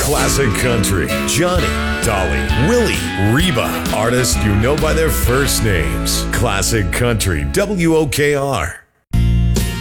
Classic Country, Johnny, Dolly, Willie, Reba. Artists you know by their first names. Classic Country, WOKR.